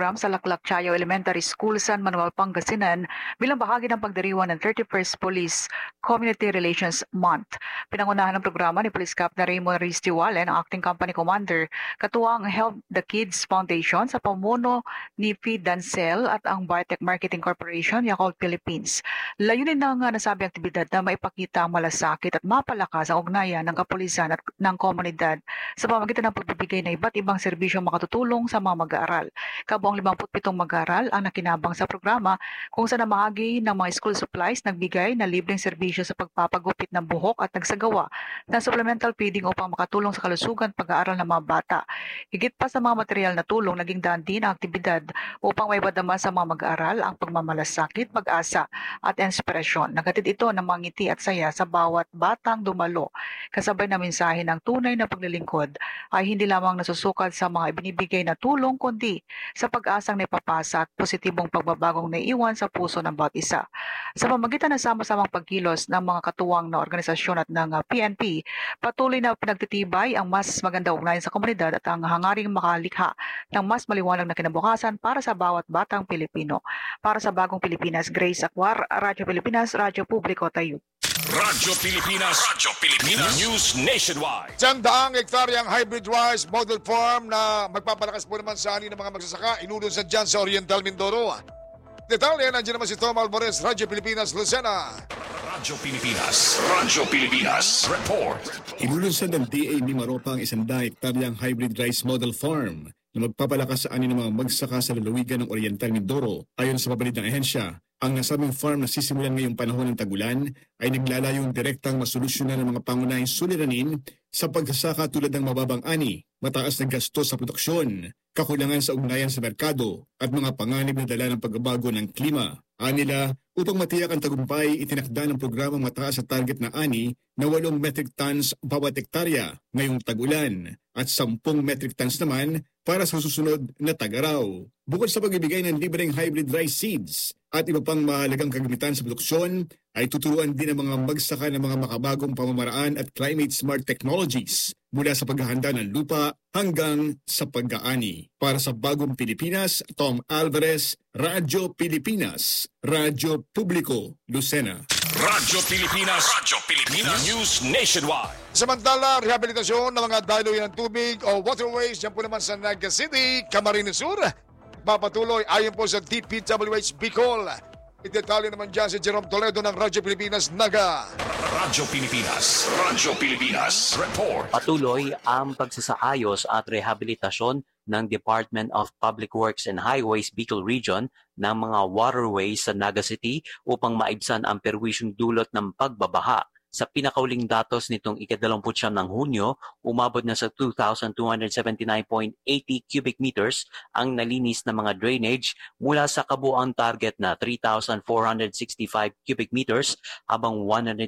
program sa Laclacchayo Elementary School, San Manuel, Pangasinan bilang bahagi ng pagdiriwang ng 31st Police Community Relations Month. Pinangunahan ng programa ni Police Captain Raymond Ristiwalen, ang Acting Company Commander, katuwang Help the Kids Foundation sa pamuno ni Feed Dancel at ang Biotech Marketing Corporation, Yakult Philippines. Layunin ng nasabing aktibidad na maipakita ang malasakit at mapalakas ang ugnayan ng kapulisan at ng komunidad sa pamamagitan ng pagbibigay ng iba't ibang serbisyo makatutulong sa mga mag-aaral. Kabuang 57 mag-aaral ang nakinabang sa programa kung saan namahagi ng mga school supplies, nagbigay na libreng serbisyo sa pagpapagupit ng buhok at nagsagawa ng supplemental feeding upang makatulong sa kalusugan at pag-aaral ng mga bata. Higit pa sa mga material na tulong, naging daan din ang aktibidad upang maipadama sa mga mag-aaral ang pagmamalasakit, pag-asa at inspirasyon. Nagatid ito ng mga ngiti at saya sa bawat batang dumalo. Kasabay na mensahe ng tunay na paglilingkod ay hindi lamang nasusukad sa mga ibinibigay na tulong kundi sa pag-asang naipapasa at positibong pagbabagong naiiwan sa puso ng bawat isa. Sa pamamagitan ng sama-samang pagkilos ng mga katuwang na organisasyon at ng PNP, patuloy na pinagtitibay ang mas maganda ugnayan sa komunidad at ang hangaring makalikha ng mas maliwanag na kinabukasan para sa bawat batang Pilipino. Para sa Bagong Pilipinas, Grace Acuar, Radyo Pilipinas, Radyo Publiko Tayo. Radyo Pilipinas News Nationwide. Sandaang hektaryang hybrid rice model farm na magpapalakas po naman sa ani ng mga magsasaka inulunsan dyan sa Oriental Mindoro. Detalye, nandiyan naman si Tom Alvarez, Radyo Pilipinas, Lucena. Radyo Pilipinas Report. Inulunsan ng DA Mimaropa ang 100 hektaryang hybrid rice model farm na magpapalakas sa ani ng mga magsasaka sa lalawigan ng Oriental Mindoro. Ayon sa pabalid ng ahensya, ang nasabing farm na sisimulan ngayong panahon ng tagulan ay naglalayong direktang masolusyonan ng mga pangunahing suliranin sa pagsasaka tulad ng mababang ani, mataas na gasto sa produksyon, kakulangan sa ugnayan sa merkado at mga panganib na dala ng pagbabago ng klima. Anila, upang matiyak ang tagumpay, itinakda ng programang mataas sa target na ani na 8 metric tons bawat hektarya ngayong tagulan at 10 metric tons naman para sa susunod na tag-araw. Bukod sa pagbibigay ng libreng hybrid rice seeds at iba pang mahalagang kagamitan sa produksyon, ay tuturuan din ang mga magsaka ng mga makabagong pamamaraan at climate-smart technologies mula sa paghahanda ng lupa hanggang sa pag-aani. Para sa Bagong Pilipinas, Tom Alvarez, Radyo Pilipinas, Radyo Publiko, Lucena. Radyo Pilipinas News Nationwide. Samantala, rehabilitasyon ng mga daluyan ng tubig o waterways dyan po naman sa Naga City, Camarines Sur. Papatuloy ayon po sa DPWH Bicol. Idetalye naman dyan si Jerome Toledo ng Radyo Pilipinas, Naga. Radyo Pilipinas Report. Patuloy ang pagsasaayos at rehabilitasyon ng Department of Public Works and Highways Bicol Region ng mga waterways sa Naga City upang maibsan ang perwisyong dulot ng pagbabaha. Sa pinakauling datos nitong ika-29 ng Hunyo, umabot na sa 2,279.80 cubic meters ang nalinis na mga drainage mula sa kabuuang target na 3,465 cubic meters, habang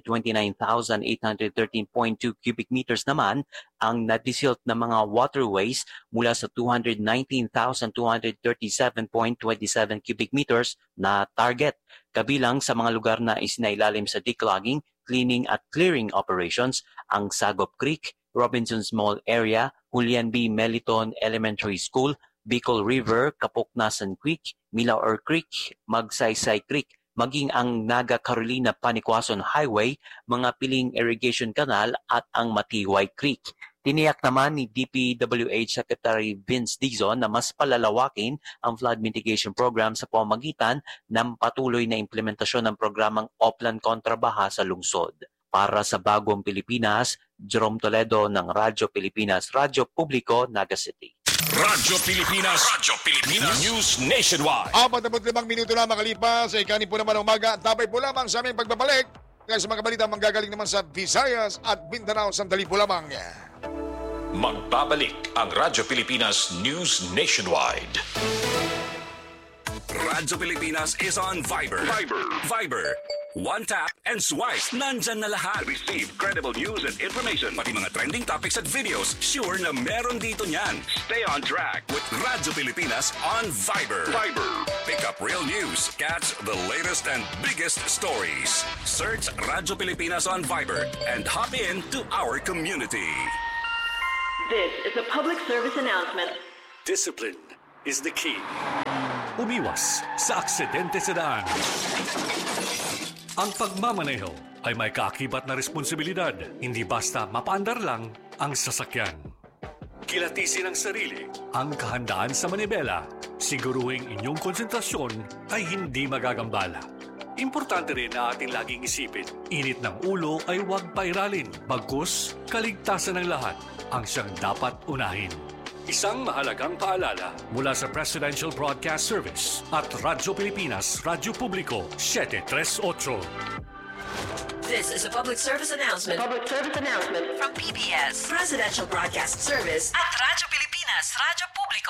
129,813.2 cubic meters naman ang nadisilt na mga waterways mula sa 219,237.27 cubic meters na target. Kabilang sa mga lugar na isinailalim sa declogging, cleaning at clearing operations ang Sagop Creek, Robinson's Mall area, Julian B. Meliton Elementary School, Bicol River, Kapoknasan Creek, Milaor Creek, Magsaysay Creek, maging ang Naga Carolina Panikwason Highway, mga piling irrigation canal at ang Matiway Creek. Tiniyak naman ni DPWH Secretary Vince Dizon na mas palalawakin ang flood mitigation program sa pamamagitan ng patuloy na implementasyon ng programang Oplan Kontrabaha sa lungsod. Para sa Bagong Pilipinas, Jerome Toledo ng Radyo Pilipinas, Radyo Publiko, Naga City. Radyo Pilipinas News Nationwide. 45 minuto na makalipas sa ikanin po naman ng umaga. Tabay po lamang sa aming pagbabalik. Kaya sa mga balita manggagaling naman sa Visayas at Mindanao, sandali po lamang. Magbabalik ang Radyo Pilipinas News Nationwide. Radyo Pilipinas is on Viber. One tap and swipe. Nandyan na lahat. Receive credible news and information. Pati mga trending topics at videos. Sure na meron dito niyan. Stay on track with Radyo Pilipinas on Viber. Pick up real news. Catch the latest and biggest stories. Search Radyo Pilipinas on Viber and hop in to our community. This is a public service announcement. Discipline is the key. Umiwas sa aksidente sa daan. Ang pagmamaneho ay may kaakibat na responsibilidad, hindi basta mapaandar lang ang sasakyan. Kilatisin ang sarili, ang kahandaan sa manibela, siguruhing inyong konsentrasyon ay hindi magagambala. Importante rin na ating laging isipin, init ng ulo ay huwag pairalin, bagkus kaligtasan ng lahat ang siyang dapat unahin. Isang mahalagang paalala mula sa Presidential Broadcast Service at Radyo Pilipinas, Radyo Publiko, 738. This is a public service announcement. From PBS, Presidential Broadcast Service at Radyo Pilipinas, Radyo Publiko,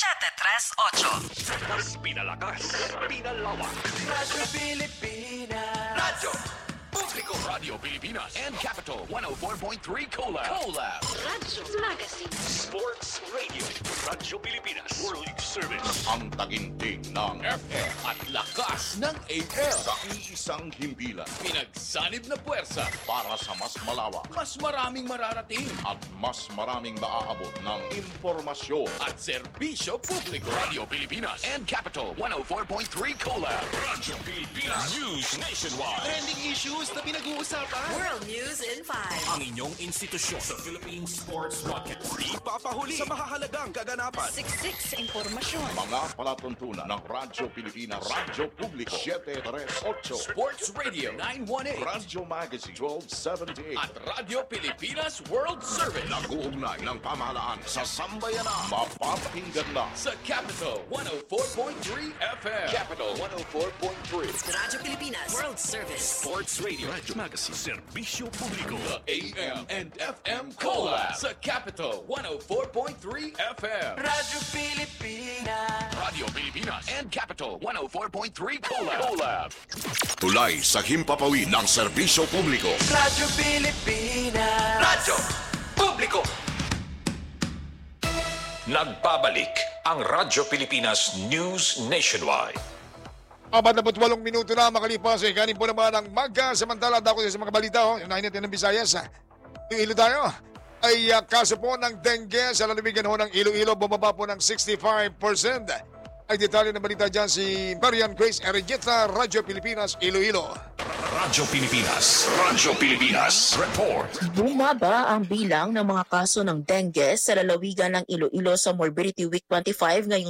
738. Mas pinalakas, pinalawak. Radyo Pilipinas. Radyo Publiko, Radio Pilipinas, and Capital 104.3 Collab. Radyo Magazine. Sports Radio, Radyo Pilipinas, World League Service. Ang taginting ng FM At lakas ng AM. sa iisang himpilan Pinagsanib na puwersa. para sa mas malawak Mas maraming mararating. at mas maraming maaabot ng impormasyon. At serbisyo publiko. Radio Pilipinas and Capital 104.3 Collab. Radyo Pilipinas News Nationwide. Trending issues na pinag-uusapan. World News in 5. Ang inyong institusyon sa Philippine Sports Broadcast. Ipapahuli sa mahahalagang kaganapan. Siksik sa impormasyon. Mga palatuntunan ng Radyo Pilipinas, Radyo Publiko, 738, Sports Radio 918. Radyo Magazine, 1278. At Radyo Pilipinas World Service. Nag-uugnay ng pamahalaan sa sambayanan. Mapapakinggan na Sa Capital 104.3 FM. Capital 104.3. Radyo Pilipinas, World Service. Sports Radio. Radyo Magazine. Serbisyo Publiko. The AM and FM Collab. Sa Capital 104.3 FM. Radyo Pilipinas. Radio Pilipinas and Capital 104.3 Collab. tulay sa himpapawid ng serbisyo publiko. Radyo Pilipinas. Radyo Publiko. Nagbabalik ang Radyo Pilipinas News Nationwide. 48 minuto na makalipas ay ganin po naman ang magkasamantala dako sa mga balita. Unahin natin ng Visayas. Iloilo tayo. Ay kaso po ng dengue sa lalawigan ho ng Iloilo bumaba po ng 65%. Ay detalye ng balita dyan si Marian Grace Erigeta, Radyo Pilipinas, Iloilo. Radyo Pilipinas. Radyo Pilipinas. Report. Bumaba ang bilang ng mga kaso ng dengue sa lalawigan ng Iloilo sa Morbidity Week 25 ngayong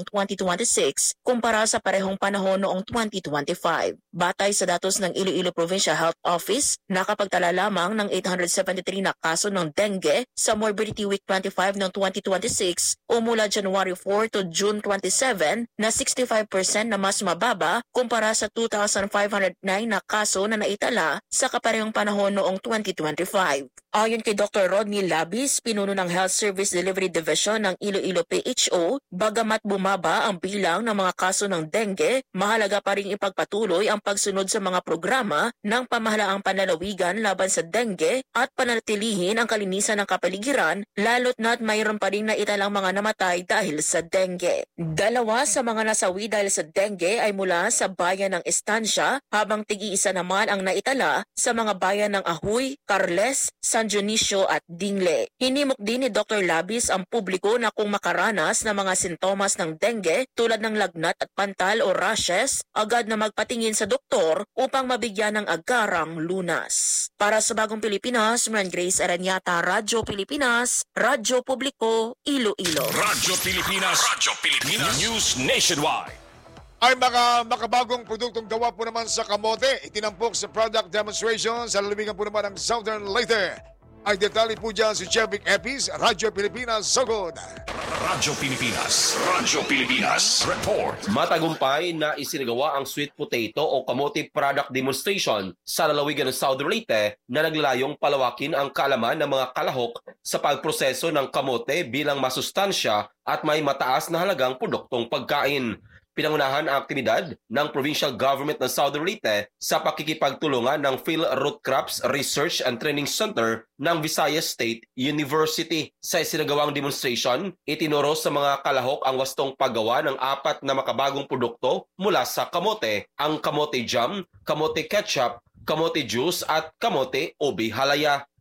2026 kumpara sa parehong panahon noong 2025. Batay sa datos ng Iloilo Provincial Health Office, nakapagtala lamang ng 873 na kaso ng dengue sa Morbidity Week 25 ng 2026 o mula January 4 to June 27 na 65% na mas mababa kumpara sa 2,509 na kaso na naitala sa kaparehong panahon noong 2025. Ayon kay Dr. Rodney Labis, pinuno ng Health Service Delivery Division ng Iloilo PHO, bagamat bumaba ang bilang ng mga kaso ng dengue, mahalaga pa rin ipagpatuloy ang pagsunod sa mga programa ng pamahalaang panlalawigan laban sa dengue at panatilihin ang kalinisan ng kapaligiran, lalo't na't mayroon pa rin naitalang mga namatay dahil sa dengue. Dalawa sa mga nasawi dahil sa dengue ay mula sa bayan ng Estancia, habang tig-iisa naman ang naitala sa mga bayan ng Ahuy, Carles, San Dionisio at Dingle. Hinimok din ni Dr. Labis ang publiko na kung makaranas ng mga sintomas ng dengue tulad ng lagnat at pantal o rashes, agad na magpatingin sa doktor upang mabigyan ng agarang lunas. Para sa Bagong Pilipinas, Marian Grace Aranyata, Radyo Pilipinas, Radyo Publiko, Iloilo. Radyo Pilipinas. Radyo Pilipinas News Nationwide. Ay makabagong produktong gawa po naman sa kamote. Itinampok sa product demonstration sa lalawigan po naman ng Southern Leyte. Ay detalye po dyan si Chevik Epis, Radyo Pilipinas, Sogod. Radyo Pilipinas. Radyo Pilipinas. Report. Matagumpay na isinagawa ang sweet potato o kamote product demonstration sa lalawigan ng Southern Leyte na naglalayong palawakin ang kaalaman ng mga kalahok sa pagproseso ng kamote bilang masustansya at may mataas na halagang produktong pagkain. Pinangunahan ang aktibidad ng Provincial Government ng Southern Leyte sa pakikipagtulungan ng Phil Root Crops Research and Training Center ng Visayas State University. Sa isinagawang demonstration, itinuro sa mga kalahok ang wastong paggawa ng 4 na makabagong produkto mula sa kamote, ang kamote jam, kamote ketchup, kamote juice at kamote ubi halaya.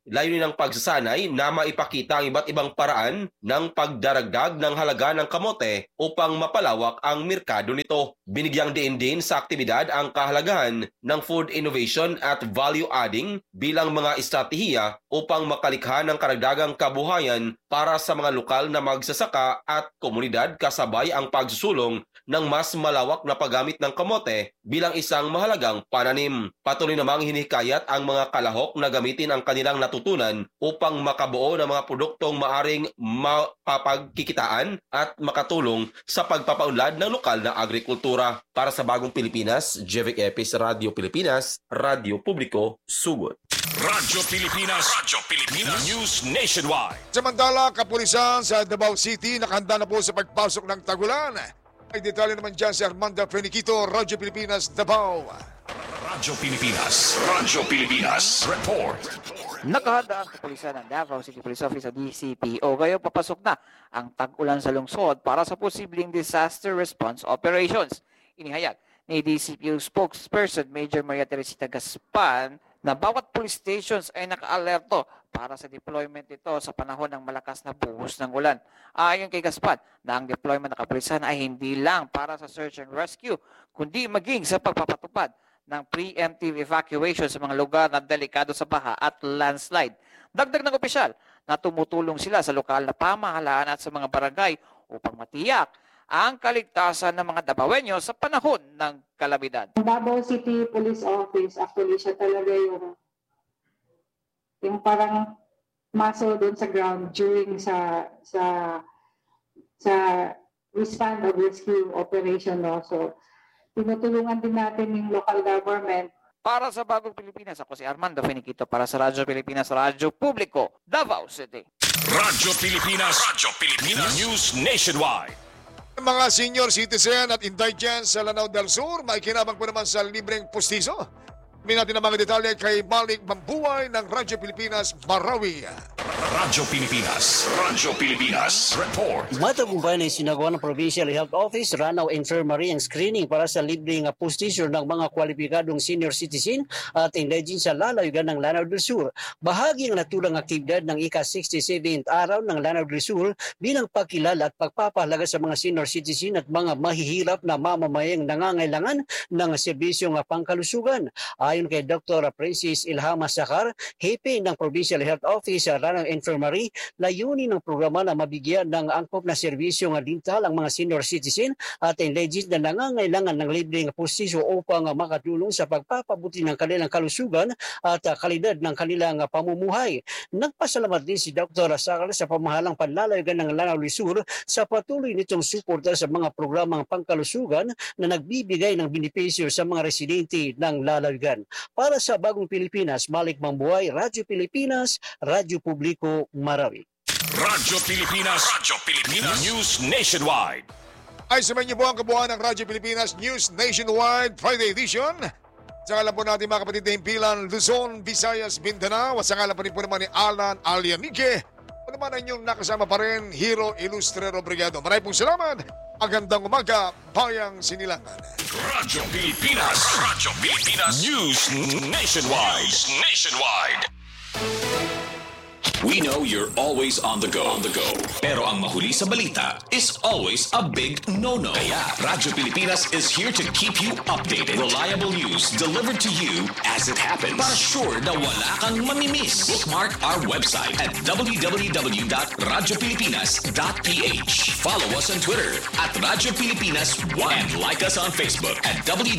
layunin ng pagsasanay na maipakita ang iba't ibang paraan ng pagdaragdag ng halaga ng kamote upang mapalawak ang merkado nito. Binigyang diin din sa aktibidad ang kahalagahan ng food innovation at value adding bilang mga estratehiya upang makalikha ng karagdagang kabuhayan para sa mga lokal na magsasaka at komunidad kasabay ang pagsusulong ng mas malawak na paggamit ng kamote bilang isang mahalagang pananim. Patuloy namang hinikayat ang mga kalahok na gamitin ang kanilang natutunan upang makabuo ng mga produktong maaring mapapagkikitaan at makatulong sa pagpapaunlad ng lokal na agrikultura. Para sa Bagong Pilipinas, Jevic Epis, Radio Pilipinas, Radio Publiko, Sugod. Radyo Pilipinas, News Nationwide. Samantala, kapulisan sa Davao City nakahanda na po sa pagpasok ng tagulan. May detalye naman dyan si Armando Feniquito, Radyo Pilipinas, Davao. Radyo Pilipinas, report. Nakahanda ang kapulisan ng Davao City Police Office sa DCPO. Ngayon papasok na ang tag-ulan sa lungsod para sa posibleng disaster response operations. Inihayag ni DCPO spokesperson Major Maria Teresita Gaspan na bawat police stations ay naka-alerto para sa deployment nito sa panahon ng malakas na buhos ng ulan. Ayon kay Gaspan na ang deployment ng kapulisan ay hindi lang para sa search and rescue, kundi maging sa pagpapatupad ng preemptive evacuation sa mga lugar na delikado sa baha at landslide. Dagdag ng opisyal na tumutulong sila sa lokal na pamahalaan at sa mga barangay upang matiyak ang kaligtasan ng mga Davaoenyo sa panahon ng kalamidad. Davao City Police Office, actually siya talaga yung parang muscle doon sa ground during sa respond of rescue operation. No? So, tinutulungan din natin yung local government. Para sa Bagong Pilipinas, ako si Armando Feniquito para sa Radyo Pilipinas, Radyo Publiko, Davao City. Radyo Pilipinas, News Nationwide. Mga senior citizen at indigents sa Lanao del Sur, may kinabang po naman sa libreng pustiso. May natin ang mga detalye kay Malik Mambuhay ng Radyo Pilipinas, Marawi. Radyo Pilipinas, report. Matagumpay na sinagawa ng Provincial Health Office, Lanao Infirmary ang screening para sa libreng postisyon ng mga kwalipikadong senior citizen at indigents sa lalawigan ng Lanao del Sur. Bahagi ng natulang aktibidad ng ika-67th araw ng Lanao del Sur bilang pagkilala at pagpapahalaga sa mga senior citizen at mga mahihirap na mamamayang nangangailangan ng serbisyong pangkalusugan. Ayon kay Dr. Princess Ilhama Sakar, hepe ng Provincial Health Office sa Lanao Infirmary, layunin ng programa na mabigyan ng angkop na serbisyo ng dental ang mga senior citizen at indigent na nangangailangan ng libreng postisyo upang makatulong sa pagpapabuti ng kanilang kalusugan at kalidad ng kanilang pamumuhay. Nagpasalamat din si Dr. Sakar sa pamahalang panlalawigan ng Lanao del Sur sa patuloy nitong suporta sa mga programang pangkalusugan na nagbibigay ng benepisyo sa mga residente ng lalawigan. Para sa Bagong Pilipinas, Malik Mambuhay, Radyo Pilipinas, Radyo Publiko, Marawi. Radyo Pilipinas, News Nationwide. Ay sumayin niyo po ang kabuuan ng Radyo Pilipinas News Nationwide Friday Edition. Sa ngalan po natin mga kapatid na himpilan, Luzon, Visayas, Mindanao. At sa ngalan po naman ni Alan Alianique. O naman ang inyong nakasama pa rin, Hero Ilustrero Brigado. Maraming pong salamat. Magandang umaga, Bayang Sinilangan. Radyo Pilipinas, News Nationwide. We know you're always on the go. Pero ang mahuli sa balita is always a big no-no. Kaya Radyo Pilipinas is here to keep you updated. Reliable news delivered to you as it happens. Para sure na wala kang mamimiss. Bookmark our website at www.radiopilipinas.ph. Follow us on Twitter at Radyo Pilipinas 1 and like us on Facebook at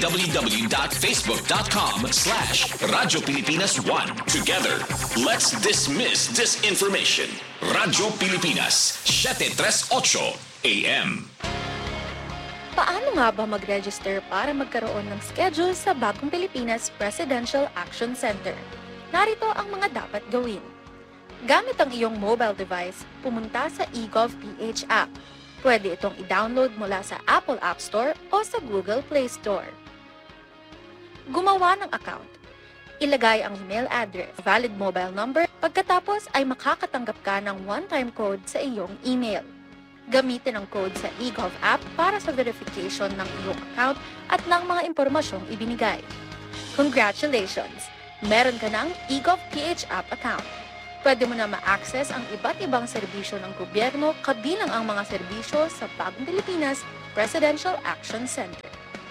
www.facebook.com/Radyo Pilipinas 1. Together, let's dismiss disinformation. Radyo Pilipinas, 738 AM. Paano nga ba mag-register para magkaroon ng schedule sa Bagong Pilipinas Presidential Action Center? Narito ang mga dapat gawin. Gamit ang iyong mobile device, pumunta sa eGov.ph app. Pwede itong i-download mula sa Apple App Store o sa Google Play Store. Gumawa ng account. Ilagay ang email address, valid mobile number, pagkatapos ay makakatanggap ka ng one-time code sa iyong email. Gamitin ang code sa eGov app para sa verification ng iyong account at ng mga impormasyong ibinigay. Congratulations! Meron ka ng eGov.ph app account. Pwede mo na ma-access ang iba't ibang serbisyo ng gobyerno kabilang ang mga serbisyo sa Bagong Pilipinas Presidential Action Center.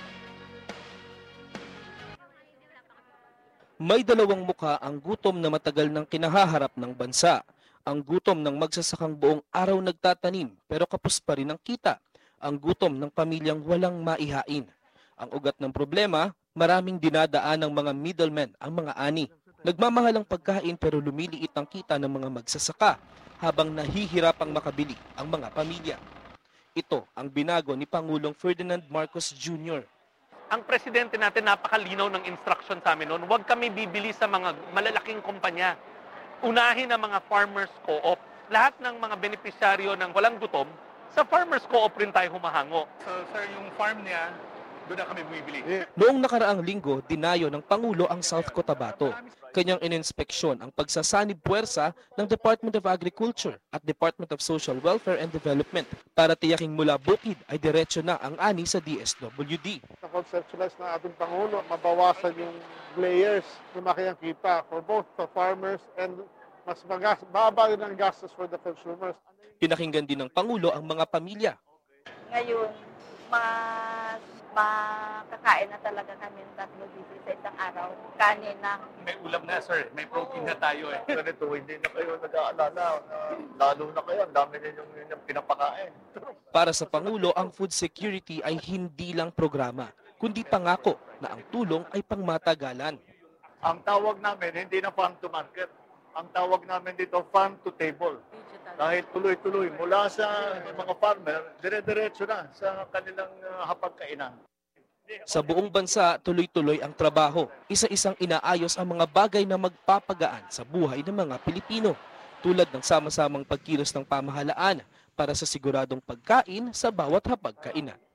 May dalawang mukha ang gutom na matagal nang kinahaharap ng bansa. Ang gutom ng magsasakang buong araw nagtatanim pero kapos pa rin ang kita. Ang gutom ng pamilyang walang maihain. Ang ugat ng problema, maraming dinadaan ng mga middlemen ang mga ani. Nagmamahal ang pagkain pero lumiliit ang kita ng mga magsasaka habang nahihirapang makabili ang mga pamilya. Ito ang binago ni Pangulong Ferdinand Marcos Jr. Ang presidente natin napakalinaw ng instruction sa amin noon, huwag kami bibili sa mga malalaking kumpanya. Unahin ang mga farmers co-op. Lahat ng mga benepisyaryo ng walang gutom, sa farmers co-op rin tayo humahango. So sir, yung farm niya, doon na kami bumibili. Noong nakaraang linggo, dinayo ng Pangulo ang South Cotabato. Kanyang ininspeksyon ang pagsasanib puwersa ng Department of Agriculture at Department of Social Welfare and Development para tiyaking mula bukid ay diretso na ang ani sa DSWD. Na-conceptualize ng ating Pangulo, mabawasan yung layers, lumaki ang kita for both the farmers and mas baba rin ang gastos for the consumers. Pinakinggan din ng Pangulo ang mga pamilya. Ngayon, mas makakain na talaga kami ng 3 beses sa isang araw. Kanin na. May ulam na, sir. May protein na tayo eh. Ganito, hindi na kayo nag-aalala. Lalo na kayo, ang dami ninyong pinapakain. Para sa Pangulo, ang food security ay hindi lang programa, kundi pangako na ang tulong ay pangmatagalan. Ang tawag namin, hindi na farm to market. Ang tawag namin dito, farm to table. Dahil tuloy-tuloy, mula sa mga farmer, dire-diretso na sa kanilang hapagkainan. Sa buong bansa, tuloy-tuloy ang trabaho. Isa-isang inaayos ang mga bagay na magpapagaan sa buhay ng mga Pilipino, tulad ng sama-samang pagkilos ng pamahalaan para sa siguradong pagkain sa bawat hapagkainan.